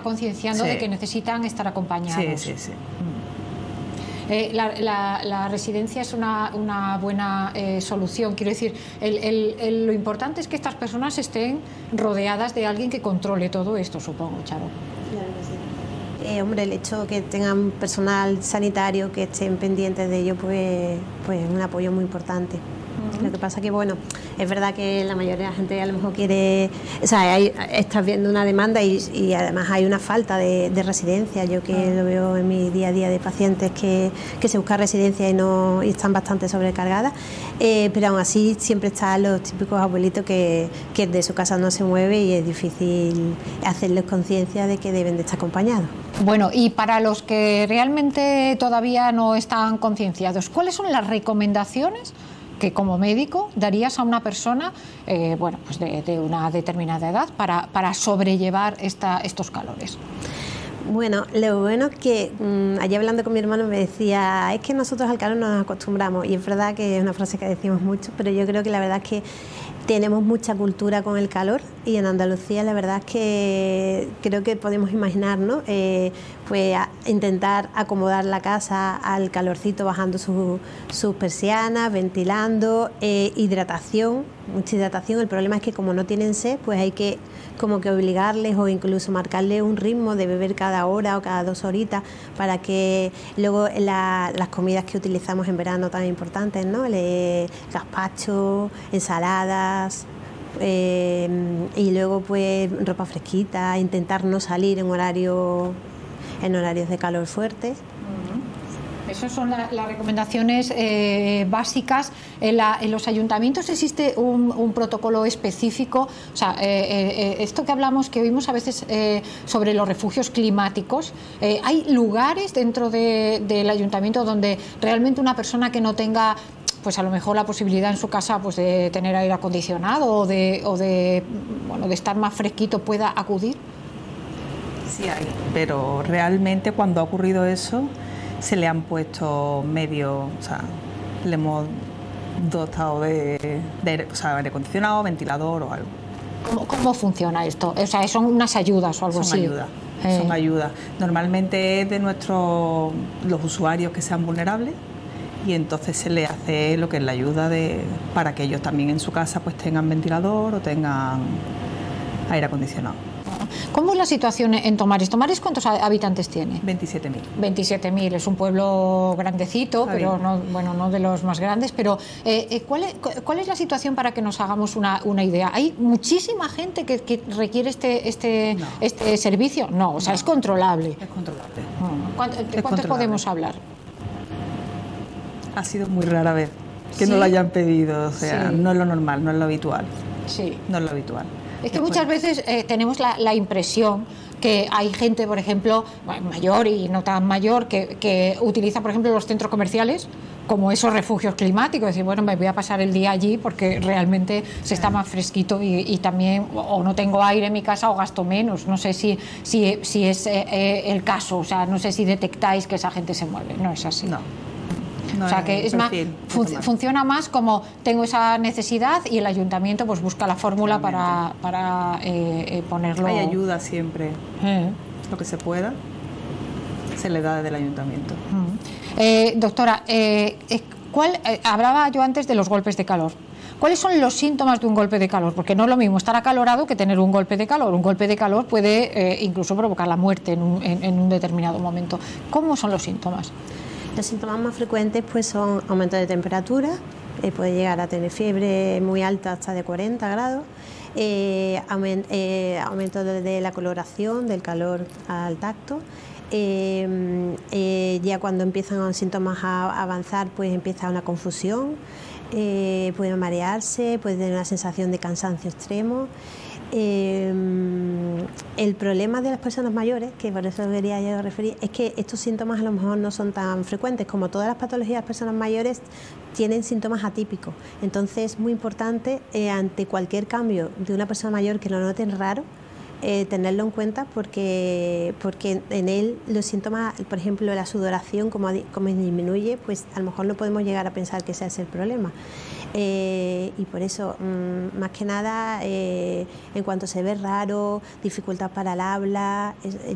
concienciando de que necesitan estar acompañados. Sí, sí, sí. La residencia es una buena solución. Quiero decir, lo importante es que estas personas estén rodeadas de alguien que controle todo esto, supongo, Charo. Claro que sí. Hombre, el hecho de que tengan personal sanitario que estén pendientes de ello, pues es un apoyo muy importante. Lo que pasa que, bueno, es verdad que la mayoría de la gente a lo mejor quiere, o sea, estás viendo una demanda y además hay una falta de residencia. Yo que lo veo en mi día a día de pacientes que se buscan residencia y están bastante sobrecargadas, pero aún así siempre están los típicos abuelitos que de su casa no se mueve y es difícil hacerles conciencia de que deben de estar acompañados. Bueno, y para los que realmente todavía no están concienciados, ¿cuáles son las recomendaciones que como médico darías a una persona pues de una determinada edad para sobrellevar estos calores? Bueno, lo bueno es que allí hablando con mi hermano me decía, es que nosotros al calor no nos acostumbramos, y es verdad que es una frase que decimos mucho, pero yo creo que la verdad es que tenemos mucha cultura con el calor, y en Andalucía la verdad es que creo que podemos imaginar, ¿no? Pues intentar acomodar la casa al calorcito, bajando sus persianas, ventilando, hidratación, mucha hidratación. El problema es que como no tienen sed, pues hay que como que obligarles o incluso marcarles un ritmo de beber cada hora o cada 2 horitas, para que luego las comidas que utilizamos en verano tan importantes, ¿no? Gazpacho, ensaladas, y luego pues ropa fresquita, intentar no salir en horarios de calor fuertes. Esas son las recomendaciones básicas. En los ayuntamientos existe un protocolo específico. O sea, esto que hablamos, que oímos a veces sobre los refugios climáticos, ¿hay lugares dentro del ayuntamiento donde realmente una persona que no tenga, pues a lo mejor la posibilidad en su casa, pues de tener aire acondicionado o de estar más fresquito, pueda acudir? Sí hay, pero realmente cuando ha ocurrido eso se le han puesto medios, o sea, le hemos dotado de aire acondicionado, ventilador o algo. ¿Cómo funciona esto? O sea, ¿son unas ayudas o algo así? Son ayudas. Normalmente es de los usuarios que sean vulnerables, y entonces se les hace lo que es la ayuda para que ellos también en su casa pues tengan ventilador o tengan aire acondicionado. ¿Cómo es la situación en Tomares? ¿Tomares cuántos habitantes tiene? 27.000. 27.000, es un pueblo grandecito, pero no de los más grandes. Pero ¿cuál es la situación para que nos hagamos una idea? ¿Hay muchísima gente que requiere este servicio? No, o sea, es controlable. Es controlable. ¿De cuántos podemos hablar? Ha sido muy rara vez que no lo hayan pedido, o sea, no es lo normal, no es lo habitual. Sí. No es lo habitual. Es que muchas veces tenemos la impresión que hay gente, por ejemplo, mayor y no tan mayor, que utiliza, por ejemplo, los centros comerciales como esos refugios climáticos. Decir, bueno, me voy a pasar el día allí porque realmente se está más fresquito y también, o no tengo aire en mi casa o gasto menos. No sé si es el caso, o sea, no sé si detectáis que esa gente se mueve. No es así. No. O sea, que es más, funciona más como tengo esa necesidad y el ayuntamiento pues busca la fórmula para ponerlo. Hay ayuda siempre, lo que se pueda se le da desde el ayuntamiento. Doctora, hablaba yo antes de los golpes de calor. ¿Cuáles son los síntomas de un golpe de calor? Porque no es lo mismo estar acalorado que tener un golpe de calor. Un golpe de calor puede incluso provocar la muerte en un determinado momento. ¿Cómo son los síntomas? Los síntomas más frecuentes pues son aumento de temperatura, puede llegar a tener fiebre muy alta hasta de 40 grados, aumento de la coloración, del calor al tacto. Ya cuando empiezan los síntomas a avanzar, pues empieza una confusión, puede marearse, puede tener una sensación de cansancio extremo. El problema de las personas mayores, que por eso quería yo referir, es que estos síntomas a lo mejor no son tan frecuentes. Como todas las patologías de las personas mayores tienen síntomas atípicos, entonces es muy importante ante cualquier cambio de una persona mayor que lo noten raro, tenerlo en cuenta porque en él los síntomas, por ejemplo la sudoración, como disminuye, pues a lo mejor no podemos llegar a pensar que ese es el problema. Y por eso, más que nada, en cuanto se ve raro, dificultad para el habla,